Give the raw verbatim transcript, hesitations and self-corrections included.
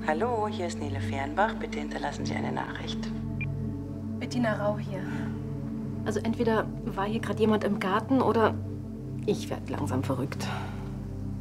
Hallo, hier ist Nele Fehrenbach. Bitte hinterlassen Sie eine Nachricht. Bettina Rau hier. Also entweder war hier gerade jemand im Garten oder ich werde langsam verrückt.